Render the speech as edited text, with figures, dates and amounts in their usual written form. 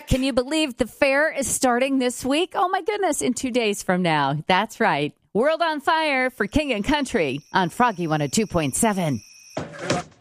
Can you believe the fair is starting this week? Oh, my goodness, in 2 days from now. That's right. World on Fire for King and Country on Froggy 102.7.